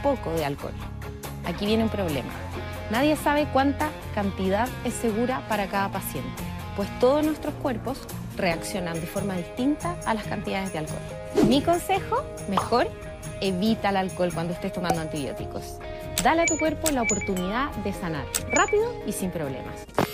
poco de alcohol. Aquí viene un problema. Nadie sabe cuánta cantidad es segura para cada paciente, pues todos nuestros cuerpos reaccionan de forma distinta a las cantidades de alcohol. Mi consejo, mejor, evita el alcohol cuando estés tomando antibióticos. Dale a tu cuerpo la oportunidad de sanar rápido y sin problemas.